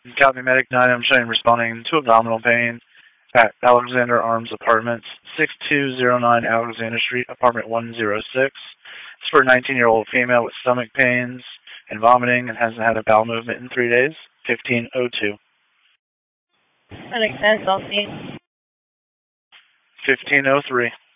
Copy medic 9, I'm showing responding to abdominal pain at Alexander Arms Apartments, 6209 Alexander Street, apartment 106. It's for a 19-year-old female with stomach pains and vomiting and hasn't had a bowel movement in 3 days, 1502. Medic 10, South 1503.